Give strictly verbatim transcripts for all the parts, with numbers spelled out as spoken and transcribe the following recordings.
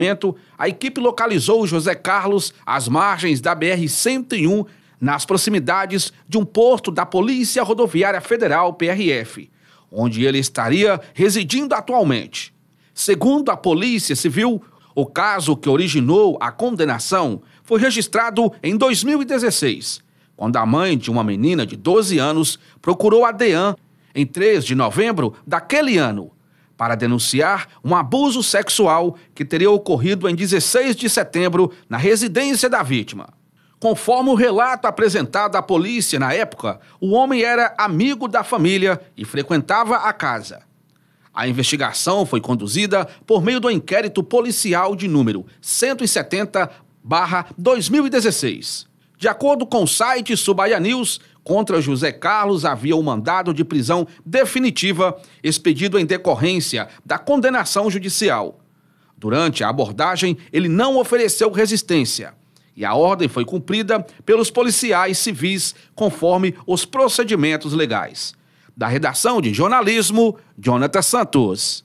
A equipe localizou José Carlos às margens da B R cento e um, nas proximidades de um posto da Polícia Rodoviária Federal, P R F, onde ele estaria residindo atualmente. Segundo a Polícia Civil, o caso que originou a condenação foi registrado em dois mil e dezesseis, quando a mãe de uma menina de doze anos procurou a DEAN em três de novembro daquele ano, para denunciar um abuso sexual que teria ocorrido em dezesseis de setembro na residência da vítima. Conforme o relato apresentado à polícia na época, o homem era amigo da família e frequentava a casa. A investigação foi conduzida por meio do inquérito policial de número cento e setenta barra dois mil e dezesseis. De acordo com o site Subaia News, contra José Carlos havia um mandado de prisão definitiva expedido em decorrência da condenação judicial. Durante a abordagem, ele não ofereceu resistência e a ordem foi cumprida pelos policiais civis conforme os procedimentos legais. Da redação de jornalismo, Jonathan Santos.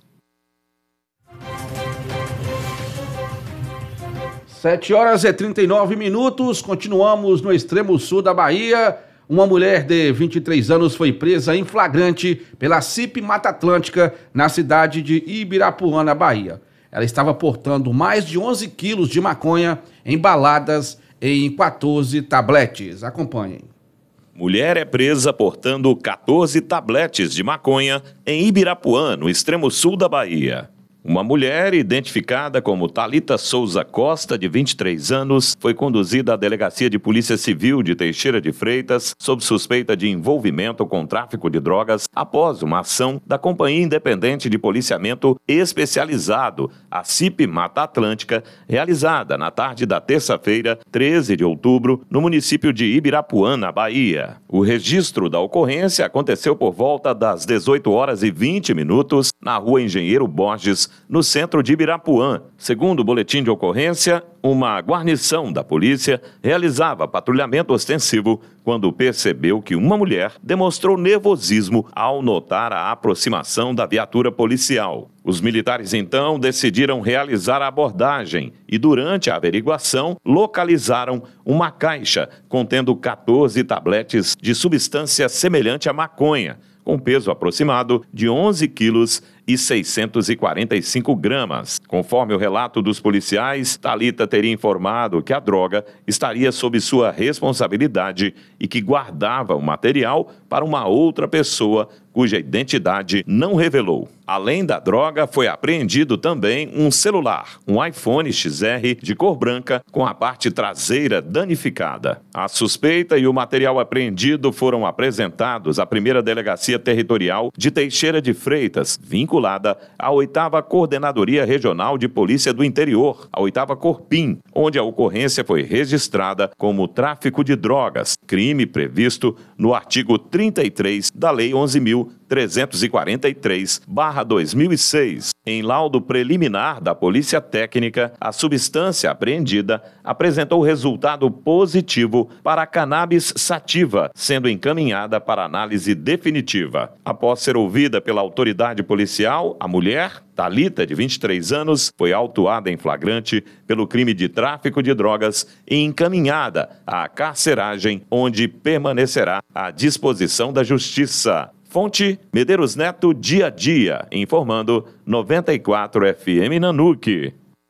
sete horas e trinta e nove minutos, continuamos no extremo sul da Bahia. Uma mulher de vinte e três anos foi presa em flagrante pela C I P Mata Atlântica na cidade de Ibirapuã, na Bahia. Ela estava portando mais de onze quilos de maconha embaladas em quatorze tabletes. Acompanhem. Mulher é presa portando quatorze tabletes de maconha em Ibirapuã, no extremo sul da Bahia. Uma mulher, identificada como Thalita Souza Costa, de vinte e três anos, foi conduzida à Delegacia de Polícia Civil de Teixeira de Freitas sob suspeita de envolvimento com tráfico de drogas após uma ação da Companhia Independente de Policiamento Especializado, a C I P Mata Atlântica, realizada na tarde da terça-feira, treze de outubro, no município de Ibirapuã, na Bahia. O registro da ocorrência aconteceu por volta das dezoito horas e vinte minutos na rua Engenheiro Borges, no centro de Ibirapuã. Segundo o boletim de ocorrência, uma guarnição da polícia realizava patrulhamento ostensivo quando percebeu que uma mulher demonstrou nervosismo ao notar a aproximação da viatura policial. Os militares, então, decidiram realizar a abordagem e, durante a averiguação, localizaram uma caixa contendo quatorze tabletes de substância semelhante à maconha, com peso aproximado de onze quilos e seiscentos e quarenta e cinco gramas. Conforme o relato dos policiais, Thalita teria informado que a droga estaria sob sua responsabilidade e que guardava o material para uma outra pessoa cuja identidade não revelou. Além da droga, foi apreendido também um celular, um iPhone X R de cor branca com a parte traseira danificada. A suspeita e o material apreendido foram apresentados à primeira Delegacia Territorial de Teixeira de Freitas, vinculada à oitava Coordenadoria Regional de Polícia do Interior, a oitava Corpim, onde a ocorrência foi registrada como tráfico de drogas, crime previsto no artigo trinta e três da Lei onze mil trezentos e quarenta e três barra dois mil e seis. Em laudo preliminar da Polícia Técnica, a substância apreendida apresentou resultado positivo para a cannabis sativa, sendo encaminhada para análise definitiva. Após ser ouvida pela autoridade policial, a mulher, Thalita, de vinte e três anos, foi autuada em flagrante pelo crime de tráfico de drogas e encaminhada à carceragem, onde permanecerá à disposição da Justiça. Fonte Medeiros Neto, Dia a Dia, informando noventa e quatro F M Nanuque.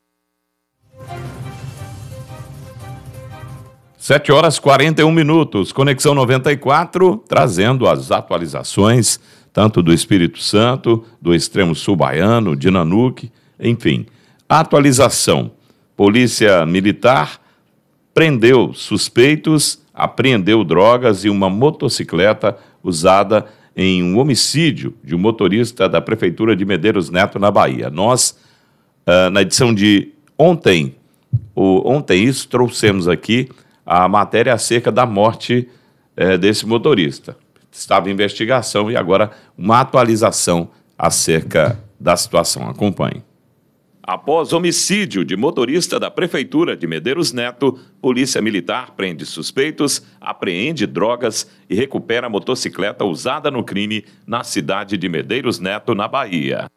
sete horas e quarenta e um minutos, Conexão noventa e quatro, trazendo as atualizações, tanto do Espírito Santo, do extremo sul baiano, de Nanuque, enfim. Atualização. Polícia Militar prendeu suspeitos, apreendeu drogas e uma motocicleta usada em um homicídio de um motorista da Prefeitura de Medeiros Neto, na Bahia. Nós, uh, na edição de ontem, o, ontem isso, trouxemos aqui a matéria acerca da morte uh, desse motorista. Estava em investigação e agora uma atualização acerca da situação. Acompanhe. Após homicídio de motorista da Prefeitura de Medeiros Neto, Polícia Militar prende suspeitos, apreende drogas e recupera a motocicleta usada no crime na cidade de Medeiros Neto, na Bahia.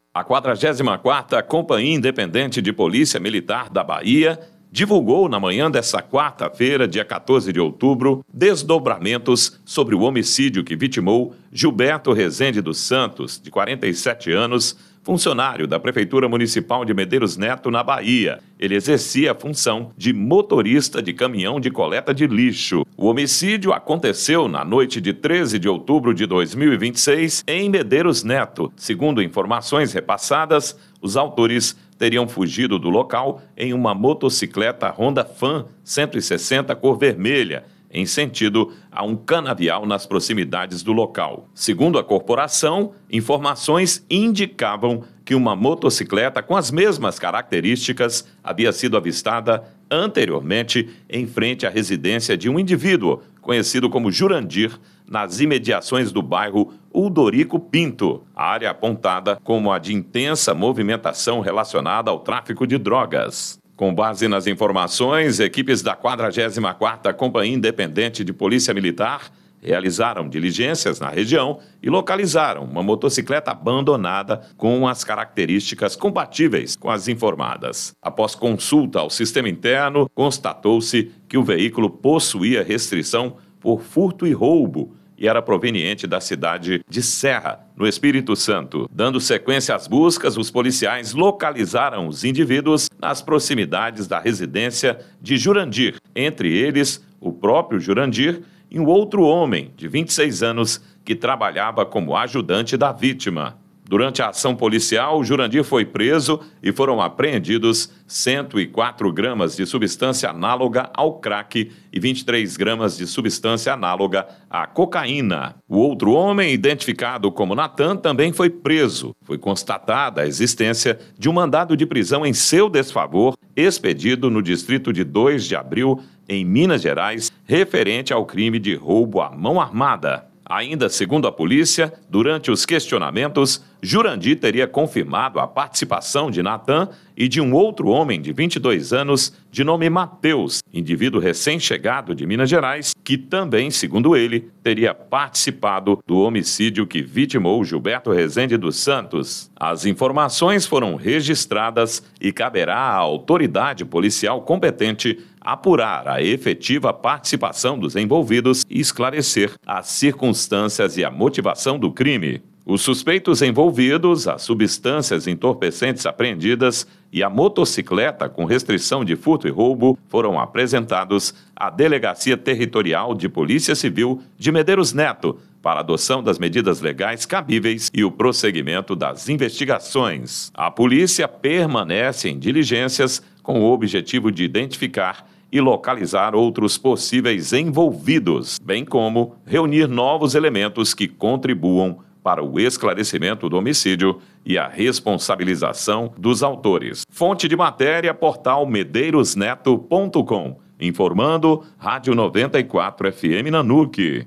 A quadragésima quarta Companhia Independente de Polícia Militar da Bahia divulgou na manhã desta quarta-feira, dia quatorze de outubro, desdobramentos sobre o homicídio que vitimou Gilberto Rezende dos Santos, de quarenta e sete anos, funcionário da Prefeitura Municipal de Medeiros Neto, na Bahia. Ele exercia a função de motorista de caminhão de coleta de lixo. O homicídio aconteceu na noite de treze de outubro de dois mil e vinte e seis, em Medeiros Neto. Segundo informações repassadas, os autores teriam fugido do local em uma motocicleta Honda Fan cento e sessenta cor vermelha, em sentido a um canavial nas proximidades do local. Segundo a corporação, informações indicavam que uma motocicleta com as mesmas características havia sido avistada anteriormente em frente à residência de um indivíduo, conhecido como Jurandir, nas imediações do bairro Uldorico Pinto, a área apontada como a de intensa movimentação relacionada ao tráfico de drogas. Com base nas informações, equipes da quadragésima quarta Companhia Independente de Polícia Militar realizaram diligências na região e localizaram uma motocicleta abandonada com as características compatíveis com as informadas. Após consulta ao sistema interno, constatou-se que o veículo possuía restrição por furto e roubo e era proveniente da cidade de Serra, no Espírito Santo. Dando sequência às buscas, os policiais localizaram os indivíduos nas proximidades da residência de Jurandir, entre eles o próprio Jurandir e um outro homem de vinte e seis anos que trabalhava como ajudante da vítima. Durante a ação policial, Jurandir foi preso e foram apreendidos cento e quatro gramas de substância análoga ao crack e vinte e três gramas de substância análoga à cocaína. O outro homem, identificado como Natan, também foi preso. Foi constatada a existência de um mandado de prisão em seu desfavor, expedido no distrito de dois de abril, em Minas Gerais, referente ao crime de roubo à mão armada. Ainda segundo a polícia, durante os questionamentos, Jurandir teria confirmado a participação de Natan e de um outro homem de vinte e dois anos, de nome Mateus, indivíduo recém-chegado de Minas Gerais, que também, segundo ele, teria participado do homicídio que vitimou Gilberto Rezende dos Santos. As informações foram registradas e caberá à autoridade policial competente apurar a efetiva participação dos envolvidos e esclarecer as circunstâncias e a motivação do crime. Os suspeitos envolvidos, as substâncias entorpecentes apreendidas e a motocicleta com restrição de furto e roubo foram apresentados à Delegacia Territorial de Polícia Civil de Medeiros Neto para adoção das medidas legais cabíveis e o prosseguimento das investigações. A polícia permanece em diligências com o objetivo de identificar e localizar outros possíveis envolvidos, bem como reunir novos elementos que contribuam para o esclarecimento do homicídio e a responsabilização dos autores. Fonte de matéria, portal medeiros neto ponto com. Informando, Rádio noventa e quatro F M Nanuque.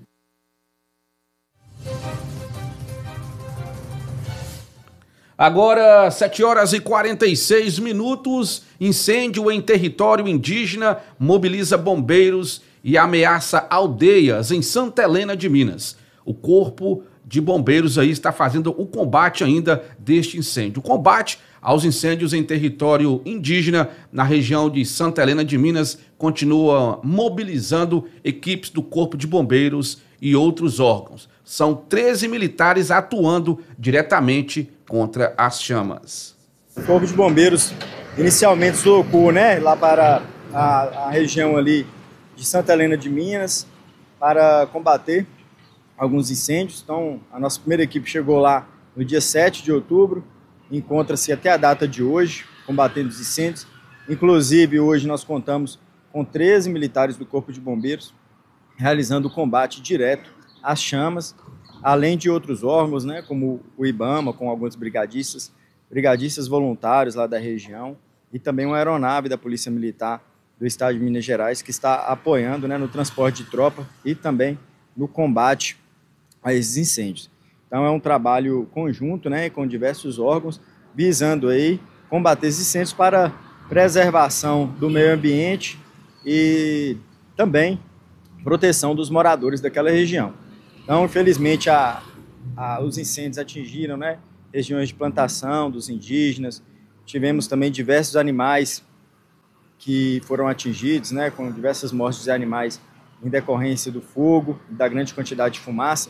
Agora, sete horas e quarenta e seis minutos, incêndio em território indígena mobiliza bombeiros e ameaça aldeias em Santa Helena de Minas. O Corpo de Bombeiros aí está fazendo o combate ainda deste incêndio. O combate aos incêndios em território indígena na região de Santa Helena de Minas continua mobilizando equipes do Corpo de Bombeiros e outros órgãos. São treze militares atuando diretamente contra as chamas. O Corpo de Bombeiros inicialmente deslocou, né, lá para a, a região ali de Santa Helena de Minas para combater alguns incêndios. Então, a nossa primeira equipe chegou lá no dia sete de outubro, encontra-se até a data de hoje, combatendo os incêndios. Inclusive, hoje nós contamos com treze militares do Corpo de Bombeiros realizando o combate direto às chamas, além de outros órgãos, né, como o IBAMA, com alguns brigadistas, brigadistas voluntários lá da região, e também uma aeronave da Polícia Militar do Estado de Minas Gerais, que está apoiando, né, no transporte de tropa e também no combate a esses incêndios. Então é um trabalho conjunto, né, com diversos órgãos, visando aí combater esses incêndios para preservação do meio ambiente e também proteção dos moradores daquela região. Então, infelizmente, a, a, os incêndios atingiram, né, regiões de plantação dos indígenas. Tivemos também diversos animais que foram atingidos, né, com diversas mortes de animais em decorrência do fogo, da grande quantidade de fumaça.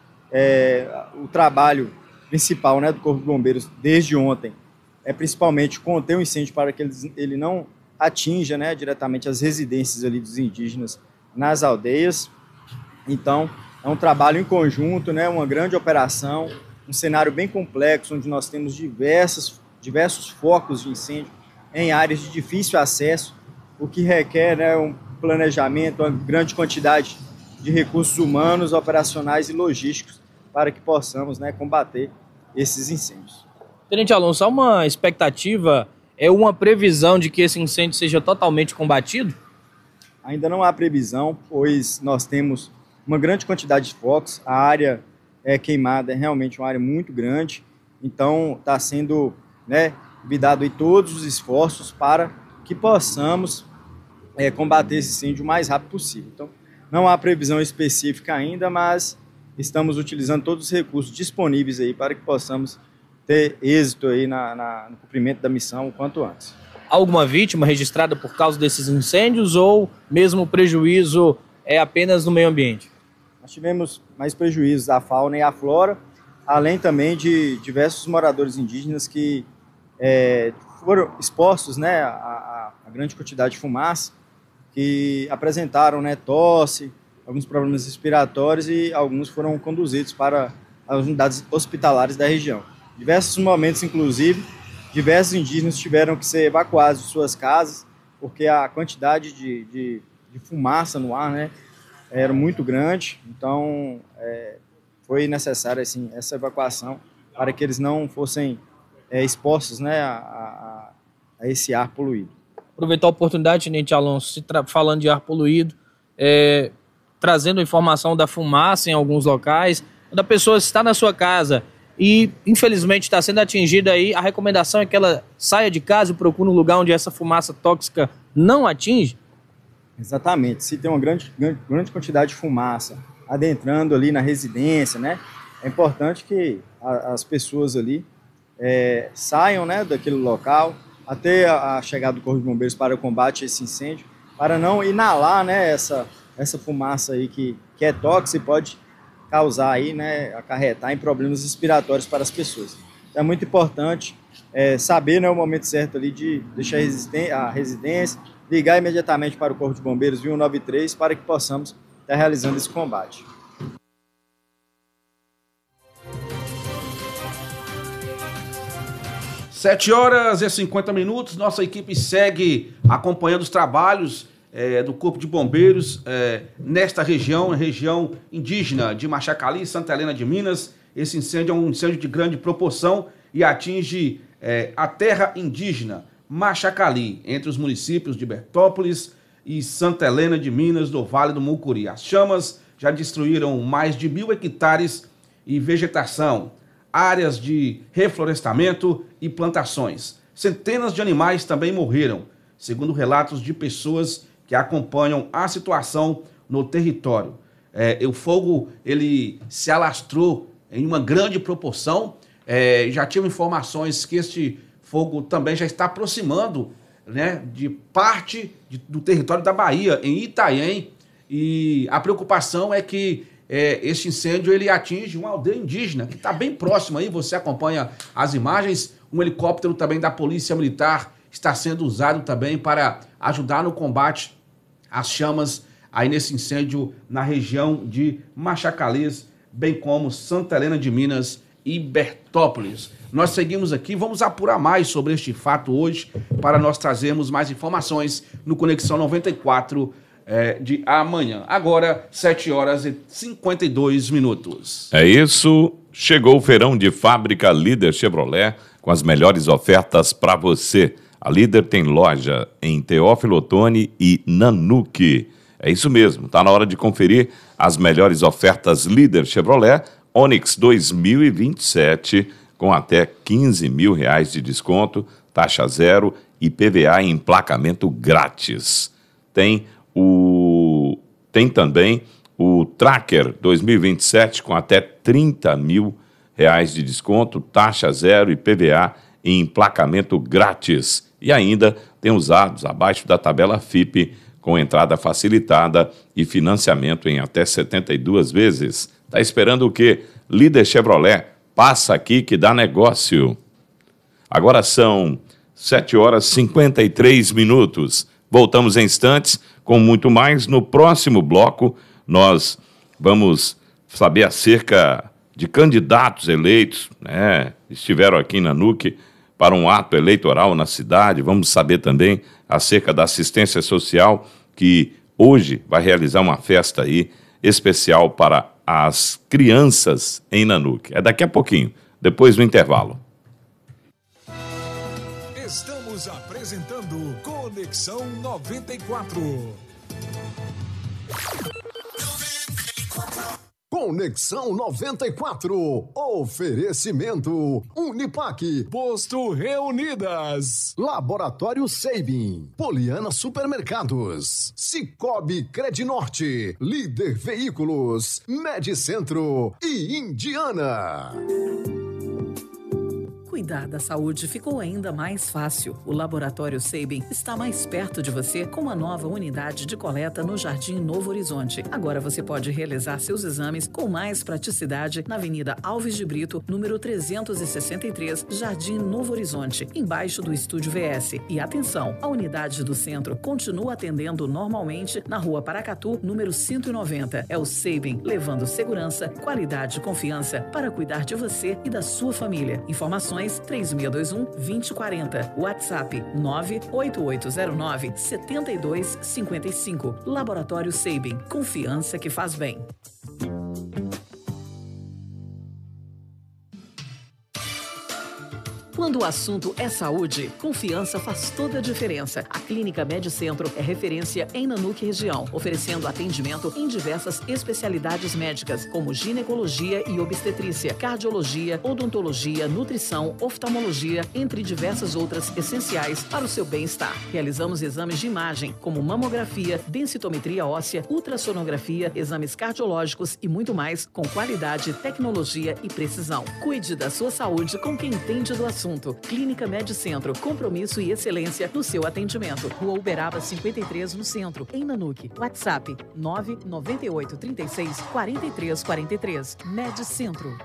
É, o trabalho principal, né, do Corpo de Bombeiros desde ontem é principalmente conter o incêndio para que ele, ele não atinja, né, diretamente as residências ali dos indígenas nas aldeias. Então, é um trabalho em conjunto, né, uma grande operação, um cenário bem complexo, onde nós temos diversos, diversos focos de incêndio em áreas de difícil acesso, o que requer, né, um planejamento, uma grande quantidade de recursos humanos, operacionais e logísticos para que possamos, né, combater esses incêndios. Tenente Alonso, há uma expectativa, é uma previsão de que esse incêndio seja totalmente combatido? Ainda não há previsão, pois nós temos uma grande quantidade de focos, a área é, queimada é realmente uma área muito grande, então está sendo, né, dado aí todos os esforços para que possamos é, combater esse incêndio o mais rápido possível. Então, não há previsão específica ainda, mas estamos utilizando todos os recursos disponíveis aí para que possamos ter êxito aí na, na, no cumprimento da missão o quanto antes. Alguma vítima registrada por causa desses incêndios ou mesmo o prejuízo é apenas no meio ambiente? Nós tivemos mais prejuízos à fauna e à flora, além também de diversos moradores indígenas que é, foram expostos, né, a, a, a grande quantidade de fumaça, que apresentaram, né, tosse, alguns problemas respiratórios e alguns foram conduzidos para as unidades hospitalares da região. Em diversos momentos, inclusive, diversos indígenas tiveram que ser evacuados de suas casas, porque a quantidade de, de, de fumaça no ar, né, era muito grande, então é, foi necessária assim, essa evacuação para que eles não fossem é, expostos, né, a, a, a esse ar poluído. Aproveitar a oportunidade, Tenente Alonso, se falando de ar poluído, é, trazendo informação da fumaça em alguns locais, quando a pessoa está na sua casa e infelizmente está sendo atingida aí, a recomendação é que ela saia de casa e procure um lugar onde essa fumaça tóxica não atinge? Exatamente, se tem uma grande, grande quantidade de fumaça adentrando ali na residência, né, é importante que a, as pessoas ali é, saiam, né, daquele local até a, a chegada do Corpo de Bombeiros para o combate a esse incêndio, para não inalar, né, essa, essa fumaça aí que, que é tóxica e pode causar aí, né, acarretar em problemas respiratórios para as pessoas. Então é muito importante é, saber, né, o momento certo ali de deixar a residência, ligar imediatamente para o Corpo de Bombeiros via um nove três para que possamos estar realizando esse combate. sete horas e cinquenta minutos, nossa equipe segue acompanhando os trabalhos é, do Corpo de Bombeiros é, nesta região, região indígena de Machacali, Santa Helena de Minas. Esse incêndio é um incêndio de grande proporção e atinge é, a terra indígena Machacali, entre os municípios de Bertópolis e Santa Helena de Minas, do Vale do Mucuri. As chamas já destruíram mais de mil hectares e vegetação, áreas de reflorestamento e plantações. Centenas de animais também morreram, segundo relatos de pessoas que acompanham a situação no território. É, o fogo ele se alastrou em uma grande proporção. É, já tinham informações que este fogo também já está aproximando, né, de parte de, do território da Bahia, em Itanhaém, e a preocupação é que é, este incêndio ele atinge uma aldeia indígena, que está bem próximo aí, você acompanha as imagens. Um helicóptero também da Polícia Militar está sendo usado também para ajudar no combate às chamas aí nesse incêndio na região de Machacalês, bem como Santa Helena de Minas e Bertópolis. Nós seguimos aqui, vamos apurar mais sobre este fato hoje, para nós trazermos mais informações no Conexão noventa e quatro é, de amanhã. Agora, sete horas e cinquenta e dois minutos. É isso, chegou o feirão de fábrica Líder Chevrolet com as melhores ofertas para você. A Líder tem loja em Teófilo Otoni e Nanuque. É isso mesmo, está na hora de conferir as melhores ofertas Líder Chevrolet Onix dois mil e vinte e sete, com até quinze mil reais de desconto, taxa zero e P V A em emplacamento grátis. Tem, o, tem também o Tracker dois mil e vinte e sete com até trinta mil reais de desconto, taxa zero e P V A em emplacamento grátis. E ainda tem usados abaixo da tabela F I P, com entrada facilitada e financiamento em até setenta e duas vezes. Tá esperando o quê? Líder Chevrolet, passa aqui que dá negócio. Agora são sete horas e cinquenta e três minutos. Voltamos em instantes com muito mais. No próximo bloco, nós vamos saber acerca de candidatos eleitos, né? Estiveram aqui na N U C para um ato eleitoral na cidade. Vamos saber também acerca da assistência social, que hoje vai realizar uma festa aí especial para as crianças em Nanuque. É daqui a pouquinho, depois do intervalo. Estamos apresentando Conexão noventa e quatro. Conexão noventa e quatro. Oferecimento Unipac, Posto Reunidas, Laboratório Sabin, Poliana Supermercados, Cicobi Credinorte, Líder Veículos, Medicentro e Indiana. Cuidar da saúde ficou ainda mais fácil. O Laboratório Sabin está mais perto de você com uma nova unidade de coleta no Jardim Novo Horizonte. Agora você pode realizar seus exames com mais praticidade na Avenida Alves de Brito, número trezentos e sessenta e três, Jardim Novo Horizonte, embaixo do Estúdio V S. E atenção, a unidade do centro continua atendendo normalmente na Rua Paracatu, número cento e noventa. É o Sabin, levando segurança, qualidade e confiança para cuidar de você e da sua família. Informações três seis dois um, dois zero quatro zero. WhatsApp nove oito oito zero nove, sete dois cinco cinco. Laboratório Sabin. Confiança que faz bem. Quando o assunto é saúde, confiança faz toda a diferença. A Clínica Medicentro é referência em Nanuque região, oferecendo atendimento em diversas especialidades médicas, como ginecologia e obstetrícia, cardiologia, odontologia, nutrição, oftalmologia, entre diversas outras essenciais para o seu bem-estar. Realizamos exames de imagem, como mamografia, densitometria óssea, ultrassonografia, exames cardiológicos e muito mais, com qualidade, tecnologia e precisão. Cuide da sua saúde com quem entende do assunto. Clínica Medicentro, compromisso e excelência no seu atendimento. Rua Uberaba cinquenta e três, no centro, em Nanuque. WhatsApp nove nove oito três seis, quatro três quatro três. Medicentro.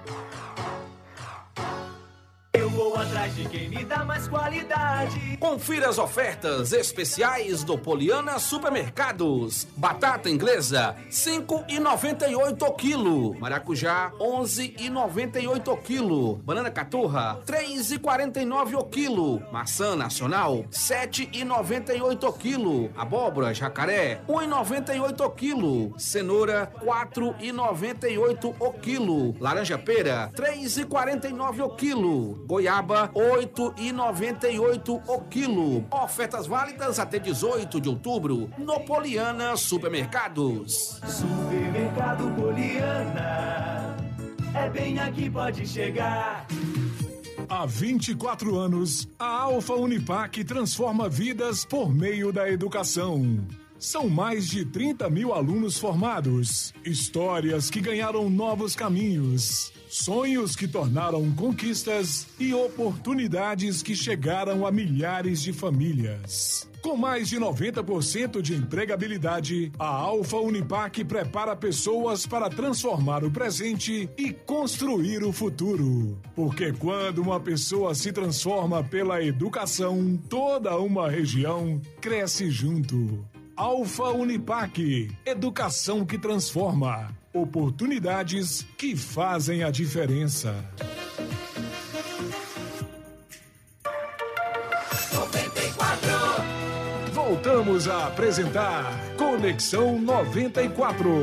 Eu vou atrás de quem me dá mais qualidade. Confira as ofertas especiais do Poliana Supermercados. Batata inglesa, cinco reais e noventa e oito o quilo. Maracujá, onze reais e noventa e oito o quilo. Banana caturra, três reais e quarenta e nove o quilo. Maçã nacional, sete reais e noventa e oito o quilo. Abóbora jacaré, um real e noventa e oito o quilo. Cenoura, quatro reais e noventa e oito o quilo. Laranja pera, três reais e quarenta e nove o quilo. Goiaba, oito reais e noventa e oito o quilo. Ofertas válidas até dezoito de outubro no Poliana Supermercados. Supermercado Poliana, é bem aqui, pode chegar. Há vinte e quatro anos, a Alfa Unipac transforma vidas por meio da educação. São mais de trinta mil alunos formados, histórias que ganharam novos caminhos, sonhos que tornaram conquistas e oportunidades que chegaram a milhares de famílias. Com mais de noventa por cento de empregabilidade, a Alfa Unipac prepara pessoas para transformar o presente e construir o futuro. Porque quando uma pessoa se transforma pela educação, toda uma região cresce junto. Alfa Unipac, educação que transforma, oportunidades que fazem a diferença. noventa e quatro. Voltamos a apresentar Conexão noventa e quatro.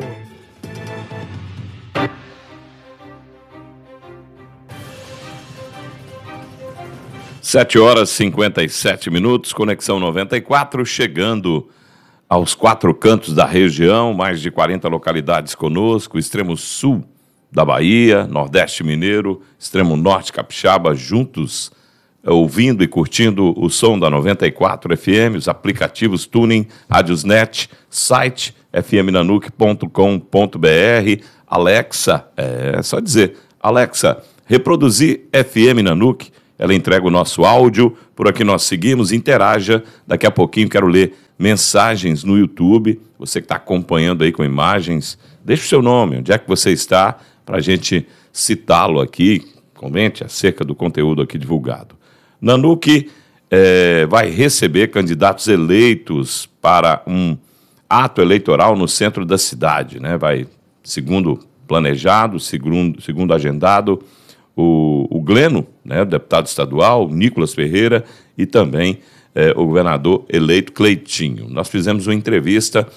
sete horas e cinquenta e sete minutos, Conexão noventa e quatro, chegando aos quatro cantos da região, mais de quarenta localidades conosco, extremo sul da Bahia, Nordeste Mineiro, extremo norte capixaba, juntos, ouvindo e curtindo o som da noventa e quatro F M, os aplicativos Tuning, Rádiosnet, site f m nanuque ponto com ponto b r, Alexa, é só dizer, Alexa, reproduzir F M Nanuque, ela entrega o nosso áudio, por aqui nós seguimos, interaja. Daqui a pouquinho quero ler mensagens no YouTube. Você que está acompanhando aí com imagens, deixe o seu nome, onde é que você está, para a gente citá-lo aqui. Comente acerca do conteúdo aqui divulgado. Nanuque é, vai receber candidatos eleitos para um ato eleitoral no centro da cidade, né? Vai, segundo planejado, segundo, segundo agendado, o, o Gleno, né, o deputado estadual, Nicolas Ferreira, e também é, o governador eleito Cleitinho. Nós fizemos uma entrevista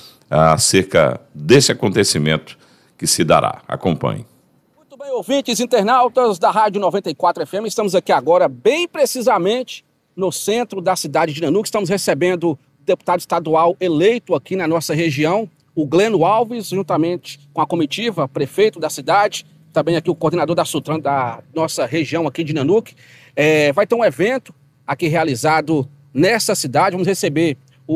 acerca desse acontecimento que se dará. Acompanhe. Muito bem, ouvintes, internautas da Rádio noventa e quatro F M, estamos aqui agora, bem precisamente, no centro da cidade de Nanuque. Estamos recebendo o deputado estadual eleito aqui na nossa região, o Gleno Alves, juntamente com a comitiva, prefeito da cidade, também aqui o coordenador da Sutran da nossa região aqui de Nanuque. É, vai ter um evento aqui realizado nessa cidade. Vamos receber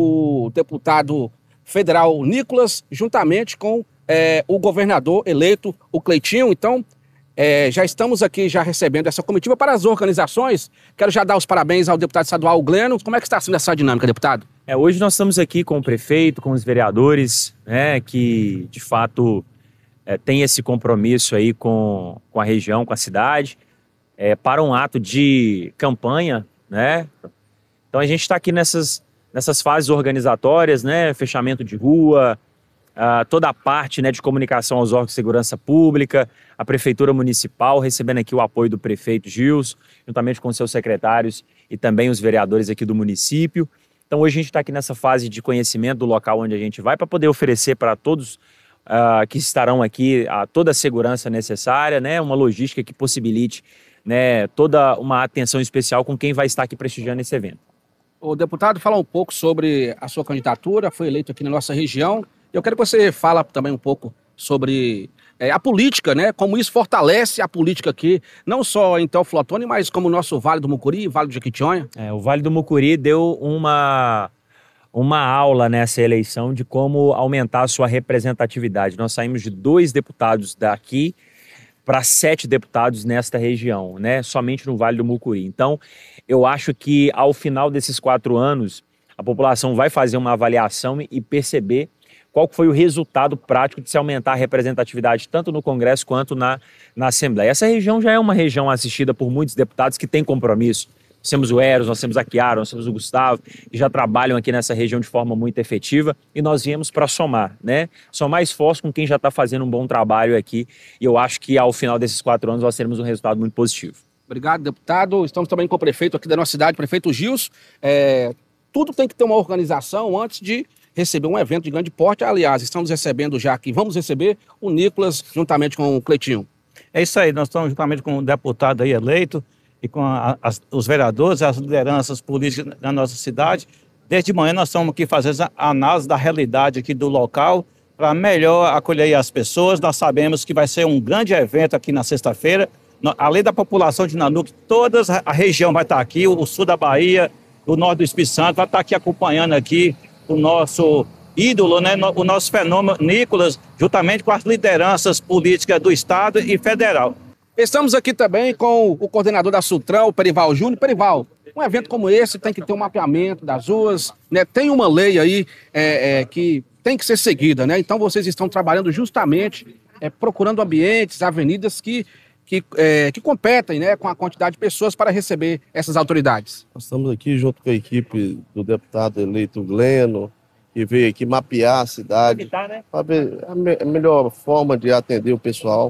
o deputado federal Nicolas, juntamente com é, o governador eleito, o Cleitinho. Então, é, já estamos aqui já recebendo essa comitiva para as organizações. Quero já dar os parabéns ao deputado estadual Gleno. Como é que está sendo essa dinâmica, deputado? É, hoje nós estamos aqui com o prefeito, com os vereadores, né, que de fato é, tem esse compromisso aí com, com a região, com a cidade, é, para um ato de campanha, né? Então a gente está aqui nessas, nessas fases organizatórias, né, fechamento de rua, Uh, toda a parte, né, de comunicação aos órgãos de segurança pública, a Prefeitura Municipal recebendo aqui o apoio do prefeito Gilson, juntamente com seus secretários e também os vereadores aqui do município. Então hoje a gente está aqui nessa fase de conhecimento do local onde a gente vai, para poder oferecer para todos uh, que estarão aqui a toda a segurança necessária, né, uma logística que possibilite, né, toda uma atenção especial com quem vai estar aqui prestigiando esse evento. O deputado, fala um pouco sobre a sua candidatura, foi eleito aqui na nossa região. Eu quero que você fale também um pouco sobre é, a política, né? Como isso fortalece a política aqui, não só em Teoflotone, mas como o nosso Vale do Mucuri, Vale do Jequitinhonha. É, o Vale do Mucuri deu uma, uma aula nessa eleição de como aumentar a sua representatividade. Nós saímos de dois deputados daqui para sete deputados nesta região, né? Somente no Vale do Mucuri. Então, eu acho que ao final desses quatro anos, a população vai fazer uma avaliação e perceber qual foi o resultado prático de se aumentar a representatividade tanto no Congresso quanto na, na Assembleia. Essa região já é uma região assistida por muitos deputados que têm compromisso. Nós temos o Eros, nós temos a Chiara, nós temos o Gustavo, que já trabalham aqui nessa região de forma muito efetiva, e nós viemos para somar, né? Somar esforço com quem já está fazendo um bom trabalho aqui, e eu acho que ao final desses quatro anos nós teremos um resultado muito positivo. Obrigado, deputado. Estamos também com o prefeito aqui da nossa cidade, prefeito Gilson. É, tudo tem que ter uma organização antes de receber um evento de grande porte. Aliás, estamos recebendo já aqui, vamos receber o Nicolas juntamente com o Cleitinho. É isso aí, nós estamos juntamente com o deputado aí eleito e com a, as, os vereadores, as lideranças políticas da nossa cidade. Desde manhã nós estamos aqui fazendo a análise da realidade aqui do local para melhor acolher as pessoas. Nós sabemos que vai ser um grande evento aqui na sexta-feira. Além da população de Nanuque, toda a região vai estar aqui, o sul da Bahia, o norte do Espírito Santo, vai estar aqui acompanhando aqui o nosso ídolo, né, o nosso fenômeno Nicolas, juntamente com as lideranças políticas do Estado e federal. Estamos aqui também com o coordenador da Sutran, o Perival Júnior. Perival, um evento como esse tem que ter um mapeamento das ruas, né? Tem uma lei aí é, é, que tem que ser seguida, né? Então vocês estão trabalhando justamente é, procurando ambientes, avenidas que, que, é, que competem, né, com a quantidade de pessoas para receber essas autoridades. Nós estamos aqui junto com a equipe do deputado eleito Gleno, que veio aqui mapear a cidade, para ver a, me a melhor forma de atender o pessoal,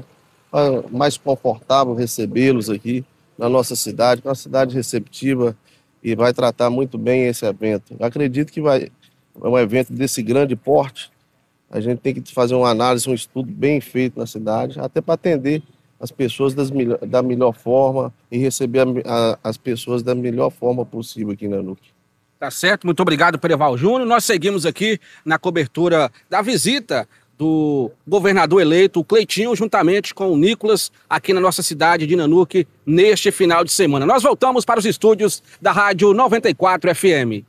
mais confortável recebê-los aqui na nossa cidade, uma cidade receptiva, e vai tratar muito bem esse evento. Eu acredito que vai, é um evento desse grande porte, a gente tem que fazer uma análise, um estudo bem feito na cidade, até para atender as pessoas das, da melhor forma e receber a, a, as pessoas da melhor forma possível aqui na Nanuque. Tá certo, muito obrigado, Perival Júnior. Nós seguimos aqui na cobertura da visita do governador eleito, o Cleitinho, juntamente com o Nicolas, aqui na nossa cidade de Nanuque, neste final de semana. Nós voltamos para os estúdios da Rádio noventa e quatro F M.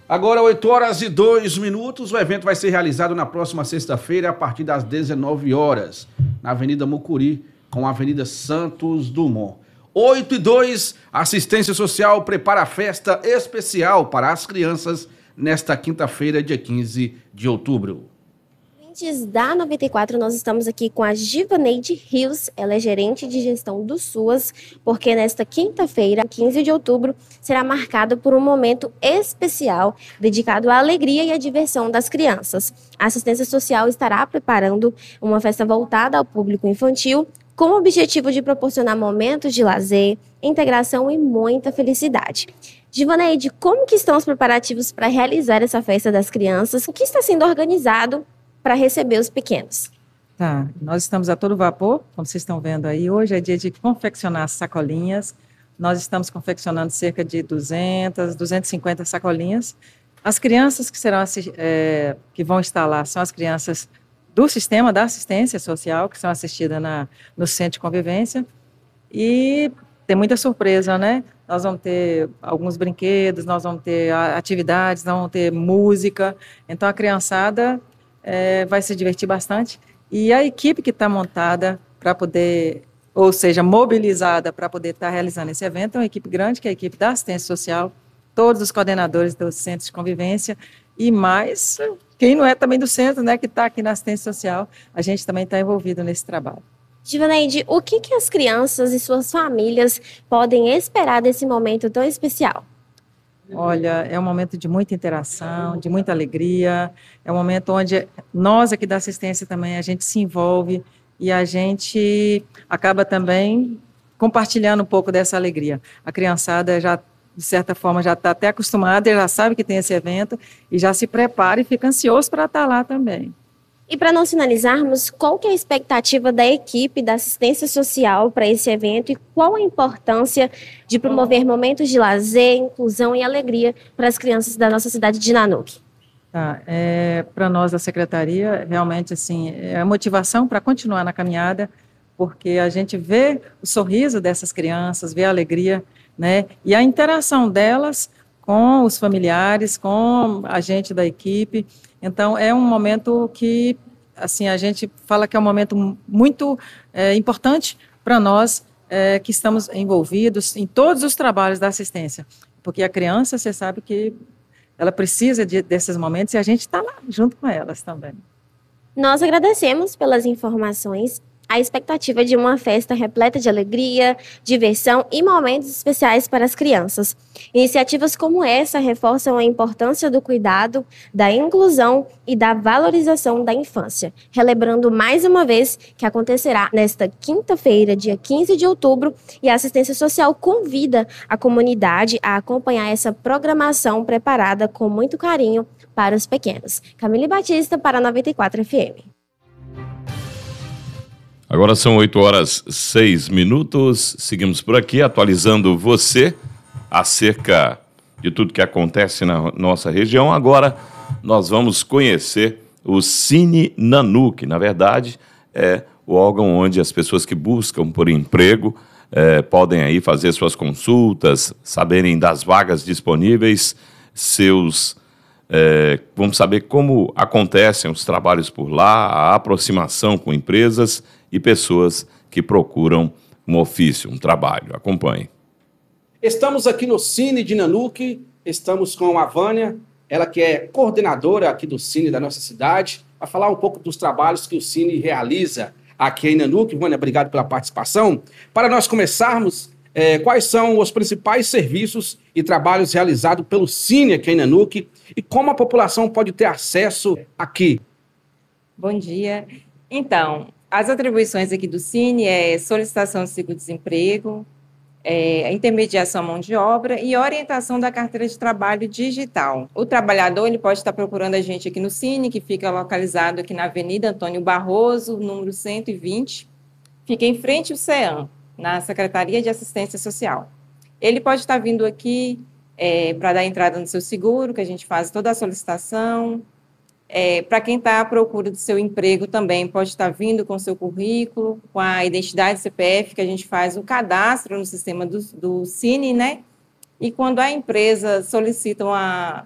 Agora, oito horas e dois minutos, o evento vai ser realizado na próxima sexta-feira, a partir das dezenove horas, na Avenida Mucuri, com a Avenida Santos Dumont. oito e dois, Assistência Social prepara a festa especial para as crianças nesta quinta-feira, dia quinze de outubro. Antes da noventa e quatro, nós estamos aqui com a Givaneide Rios, ela é gerente de gestão do SUAS, porque nesta quinta-feira, quinze de outubro, será marcada por um momento especial dedicado à alegria e à diversão das crianças. A assistência social estará preparando uma festa voltada ao público infantil, com o objetivo de proporcionar momentos de lazer, integração e muita felicidade. Givaneide, como que estão os preparativos para realizar essa festa das crianças? O que está sendo organizado para receber os pequenos? Tá, nós estamos a todo vapor, como vocês estão vendo aí. Hoje é dia de confeccionar sacolinhas. Nós estamos confeccionando cerca de duzentas, duzentas e cinquenta sacolinhas. As crianças que serão é, que vão estar lá são as crianças do sistema da assistência social, que são assistidas na, no centro de convivência. E tem muita surpresa, né? Nós vamos ter alguns brinquedos, nós vamos ter atividades, nós vamos ter música. Então a criançada É, vai se divertir bastante, e a equipe que está montada para poder, ou seja, mobilizada para poder estar tá realizando esse evento, é uma equipe grande, que é a equipe da assistência social, todos os coordenadores dos centros de convivência, e mais quem não é também do centro, né, que está aqui na assistência social, a gente também está envolvido nesse trabalho. Givaneide, o que, que as crianças e suas famílias podem esperar desse momento tão especial? Olha, é um momento de muita interação, de muita alegria, é um momento onde nós aqui da assistência também, a gente se envolve e a gente acaba também compartilhando um pouco dessa alegria. A criançada já, de certa forma, já está até acostumada, já sabe que tem esse evento e já se prepara e fica ansioso para estar lá também. E para nós finalizarmos, qual que é a expectativa da equipe da assistência social para esse evento e qual a importância de promover momentos de lazer, inclusão e alegria para as crianças da nossa cidade de Nanuque? Tá, é, para nós da secretaria, realmente assim, é a motivação para continuar na caminhada, porque a gente vê o sorriso dessas crianças, vê a alegria, né, e a interação delas com os familiares, com a gente da equipe. Então, é um momento que, assim, a gente fala que é um momento muito é, importante para nós é, que estamos envolvidos em todos os trabalhos da assistência, porque a criança, você sabe que ela precisa de, desses momentos e a gente está lá junto com elas também. Nós agradecemos pelas informações. A expectativa de uma festa repleta de alegria, diversão e momentos especiais para as crianças. Iniciativas como essa reforçam a importância do cuidado, da inclusão e da valorização da infância, relembrando mais uma vez que acontecerá nesta quinta-feira, dia quinze de outubro, e a assistência social convida a comunidade a acompanhar essa programação preparada com muito carinho para os pequenos. Camille Batista para a noventa e quatro F M. Agora são oito horas e seis minutos, seguimos por aqui atualizando você acerca de tudo que acontece na nossa região. Agora nós vamos conhecer o Cine Nanuque. Na verdade, é o órgão onde as pessoas que buscam por emprego é, podem aí fazer suas consultas, saberem das vagas disponíveis, seus... É, vamos saber como acontecem os trabalhos por lá, a aproximação com empresas e pessoas que procuram um ofício, um trabalho. Acompanhe. Estamos aqui no Cine de Nanuque, estamos com a Vânia, ela que é coordenadora aqui do Cine da nossa cidade, para falar um pouco dos trabalhos que o Cine realiza aqui em Nanuque. Vânia, obrigado pela participação. Para nós começarmos, é, quais são os principais serviços e trabalhos realizados pelo Cine aqui em Nanuque e como a população pode ter acesso aqui? Bom dia. Então, as atribuições aqui do Cine é solicitação de seguro-desemprego, é, intermediação à mão de obra e orientação da carteira de trabalho digital. O trabalhador ele pode estar procurando a gente aqui no Cine, que fica localizado aqui na Avenida Antônio Barroso, número cento e vinte, fica em frente ao CEAM, na Secretaria de Assistência Social. Ele pode estar vindo aqui é, para dar entrada no seu seguro, que a gente faz toda a solicitação. É, para quem está à procura do seu emprego também, pode estar vindo com o seu currículo, com a identidade C P F, que a gente faz o cadastro no sistema do, do Cine, né? E quando a empresa solicita uma,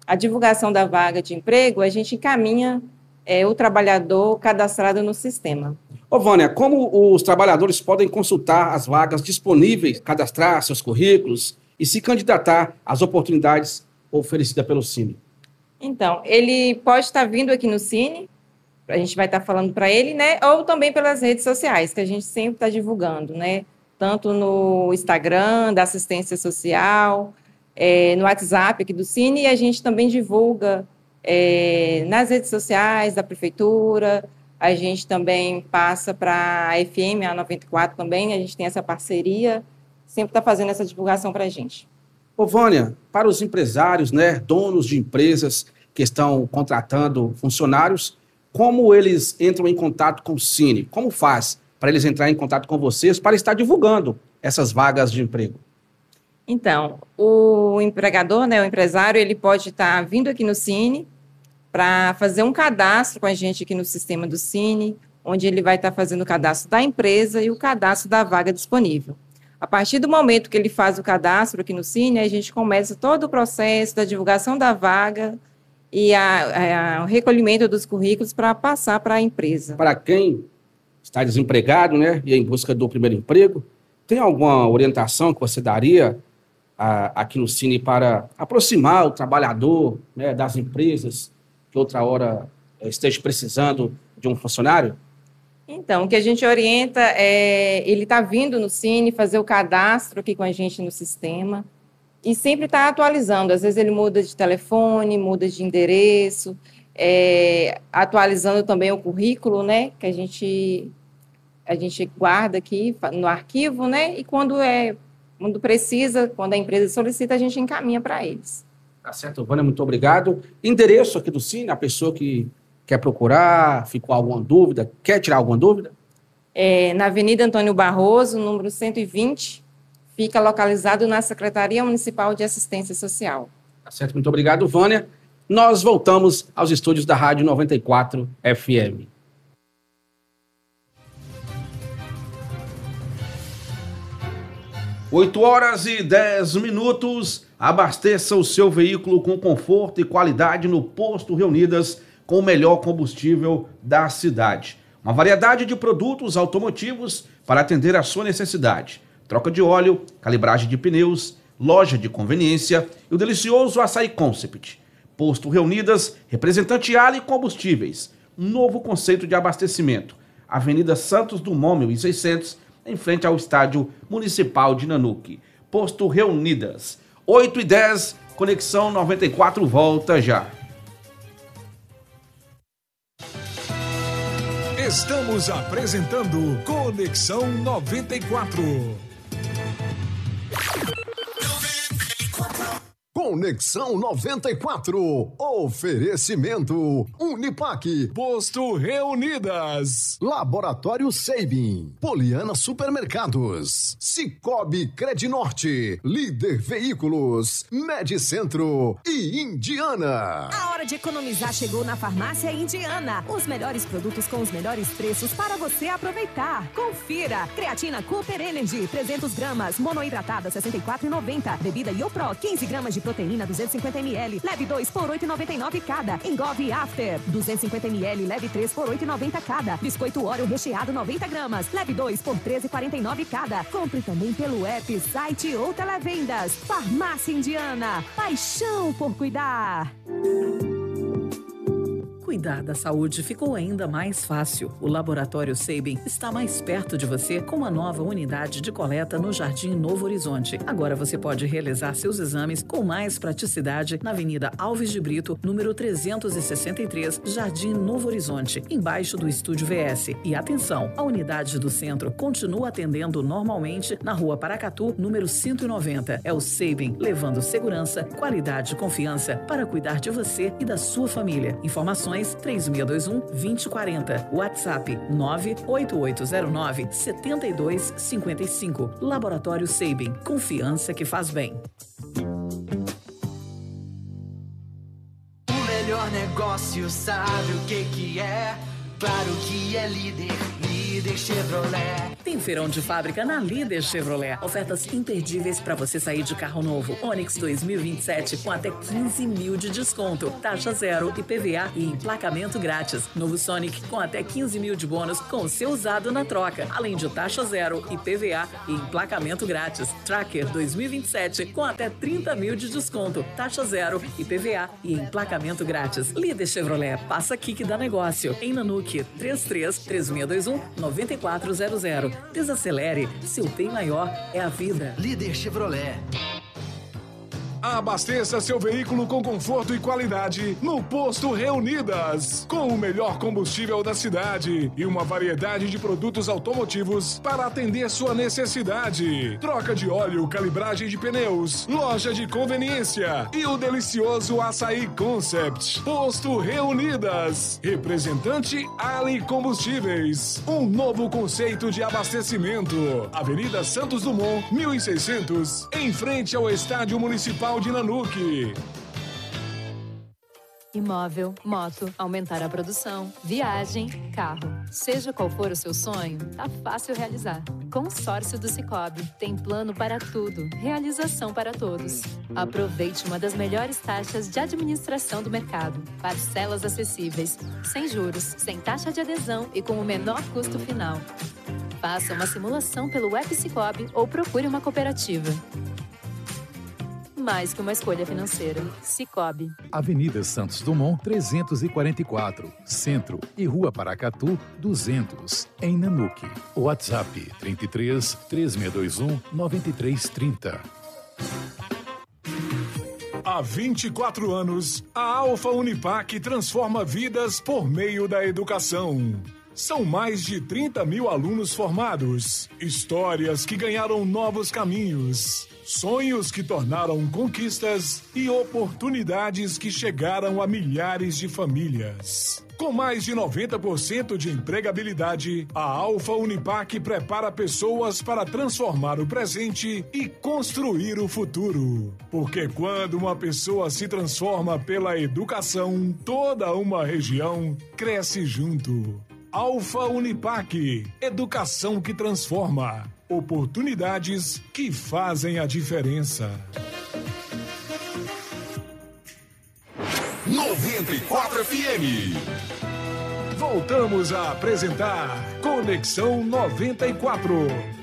a divulgação da vaga de emprego, a gente encaminha é, o trabalhador cadastrado no sistema. Ô, Vânia, como os trabalhadores podem consultar as vagas disponíveis, cadastrar seus currículos e se candidatar às oportunidades oferecidas pelo Cine? Então, ele pode estar vindo aqui no Cine, a gente vai estar falando para ele, né? Ou também pelas redes sociais, que a gente sempre está divulgando, né? Tanto no Instagram, da assistência social, é, no WhatsApp aqui do Cine, e a gente também divulga é, nas redes sociais da Prefeitura. A gente também passa para a F M, a noventa e quatro também, a gente tem essa parceria, sempre está fazendo essa divulgação para a gente. Ô, Vânia, para os empresários, né, donos de empresas que estão contratando funcionários, como eles entram em contato com o Cine? Como faz para eles entrarem em contato com vocês para estar divulgando essas vagas de emprego? Então, o empregador, né, o empresário, ele pode estar vindo aqui no Cine para fazer um cadastro com a gente aqui no sistema do Cine, onde ele vai estar fazendo o cadastro da empresa e o cadastro da vaga disponível. A partir do momento que ele faz o cadastro aqui no Cine, a gente começa todo o processo da divulgação da vaga e a, a, o recolhimento dos currículos para passar para a empresa. Para quem está desempregado, né, e em busca do primeiro emprego, tem alguma orientação que você daria a, aqui no Cine para aproximar o trabalhador, né, das empresas que outra hora esteja precisando de um funcionário? Então, o que a gente orienta é ele está vindo no Cine fazer o cadastro aqui com a gente no sistema e sempre está atualizando. Às vezes ele muda de telefone, muda de endereço, é, atualizando também o currículo, né, que a gente, a gente guarda aqui no arquivo, né, e quando, é, quando precisa, quando a empresa solicita, a gente encaminha para eles. Tá certo, Vânia, muito obrigado. Endereço aqui do Cine, a pessoa que quer procurar, ficou alguma dúvida, quer tirar alguma dúvida? É, na Avenida Antônio Barroso, número cento e vinte, fica localizado na Secretaria Municipal de Assistência Social. Tá certo, muito obrigado, Vânia. Nós voltamos aos estúdios da Rádio noventa e quatro F M. oito horas e dez minutos. Abasteça o seu veículo com conforto e qualidade no Posto Reunidas, com o melhor combustível da cidade. Uma variedade de produtos automotivos para atender a sua necessidade. Troca de óleo, calibragem de pneus, loja de conveniência e o delicioso Açaí Concept. Posto Reunidas, representante Ali Combustíveis. Um novo conceito de abastecimento. Avenida Santos Dumont, mil e seiscentos, em frente ao Estádio Municipal de Nanuque. Posto Reunidas. oito e dez, Conexão noventa e quatro volta já. Estamos apresentando Conexão noventa e quatro. Conexão noventa e quatro. Oferecimento Unipac. Posto Reunidas. Laboratório Sabin. Poliana Supermercados. Cicobi Credinorte. Líder Veículos. Medicentro e Indiana. A hora de economizar chegou na Farmácia Indiana. Os melhores produtos com os melhores preços para você aproveitar. Confira. Creatina Cooper Energy, trezentos gramas. Monoidratada, sessenta e quatro reais e noventa centavos. Bebida Yopro, quinze gramas de proteína, duzentos e cinquenta mililitros. Leve dois por oito reais e noventa e nove centavos cada. Engove After, duzentos e cinquenta mililitros. Leve três por oito reais e noventa centavos cada. Biscoito Oreo recheado, noventa gramas. Leve dois por treze reais e quarenta e nove centavos cada. Compre também pelo app, site ou televendas. Farmácia Indiana. Paixão por cuidar. Cuidar da saúde ficou ainda mais fácil. O Laboratório Sabin está mais perto de você com uma nova unidade de coleta no Jardim Novo Horizonte. Agora você pode realizar seus exames com mais praticidade na Avenida Alves de Brito, número trezentos e sessenta e três, Jardim Novo Horizonte, embaixo do Estúdio V S. E atenção, a unidade do centro continua atendendo normalmente na Rua Paracatu, número cento e noventa. É o Sabin, levando segurança, qualidade e confiança para cuidar de você e da sua família. Informações três seis dois um, dois zero quatro zero. WhatsApp nove oito oito zero nove, sete dois cinco cinco. Laboratório Sabin. Confiança que faz bem. O melhor negócio sabe o que que é? Claro que é líder, líder Chevrolet. Tem feirão de fábrica na Líder Chevrolet. Ofertas imperdíveis para você sair de carro novo. Onix dois mil e vinte e sete com até quinze mil de desconto. Taxa zero, I P V A e emplacamento grátis. Novo Sonic com até quinze mil de bônus com o seu usado na troca. Além de taxa zero, I P V A e emplacamento grátis. Tracker dois mil e vinte e sete com até trinta mil de desconto. Taxa zero, I P V A e emplacamento grátis. Líder Chevrolet, passa aqui que dá negócio. Em Nanuque, três três três seis dois um nove quatro zero zero. Desacelere, seu bem maior é a vida. Líder Chevrolet. Abasteça seu veículo com conforto e qualidade no Posto Reunidas, com o melhor combustível da cidade e uma variedade de produtos automotivos para atender sua necessidade. Troca de óleo, calibragem de pneus, loja de conveniência e o delicioso Açaí Concept. Posto Reunidas, representante Ali Combustíveis, um novo conceito de abastecimento. Avenida Santos Dumont, mil e seiscentos, em frente ao Estádio Municipal de Nanuque. Imóvel, moto, aumentar a produção, viagem, carro. Seja qual for o seu sonho, tá fácil realizar. Consórcio do Sicoob. Tem plano para tudo, realização para todos. Aproveite uma das melhores taxas de administração do mercado. Parcelas acessíveis, sem juros, sem taxa de adesão e com o menor custo final. Faça uma simulação pelo app Sicoob ou procure uma cooperativa. Mais que uma escolha financeira. Sicoob. Avenida Santos Dumont, trezentos e quarenta e quatro, Centro e Rua Paracatu, duzentos, em Nanuque. WhatsApp trinta e três, três seis dois um, nove três três zero. Há vinte e quatro anos, a Alfa Unipac transforma vidas por meio da educação. São mais de trinta mil alunos formados, histórias que ganharam novos caminhos, sonhos que tornaram conquistas e oportunidades que chegaram a milhares de famílias. Com mais de noventa por cento de empregabilidade, a Alfa Unipac prepara pessoas para transformar o presente e construir o futuro. Porque quando uma pessoa se transforma pela educação, toda uma região cresce junto. Alfa Unipac, educação que transforma, oportunidades que fazem a diferença. noventa e quatro F M. Voltamos a apresentar Conexão noventa e quatro.